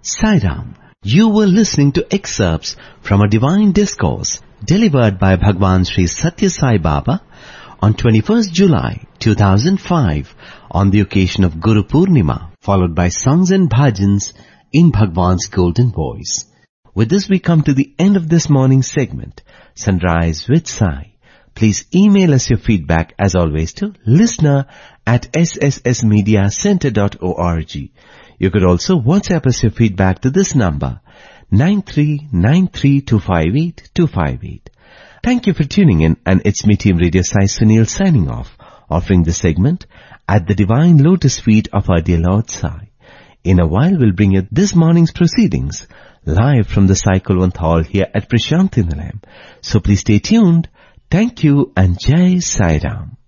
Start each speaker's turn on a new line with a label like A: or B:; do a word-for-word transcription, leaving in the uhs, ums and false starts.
A: Sai Ram. You were listening to excerpts from a divine discourse delivered by Bhagwan Sri Satya Sai Baba on twenty-first July two thousand five on the occasion of Guru Purnima, followed by songs and bhajans in Bhagwan's golden voice. With this we come to the end of this morning's segment, Sunrise with Sai. Please email us your feedback as always to listener at s s s media center dot org. You could also WhatsApp us your feedback to this number, nine three nine three two five eight two five eight. Thank you for tuning in, and it's me, Team Radio Sai Sunil, signing off, offering this segment at the divine lotus feet of our dear Lord Sai. In a while we'll bring you this morning's proceedings, live from the Sai Kulwant Hall here at Prashanthi Nilayam. So please stay tuned. Thank you and Jai Sai Ram.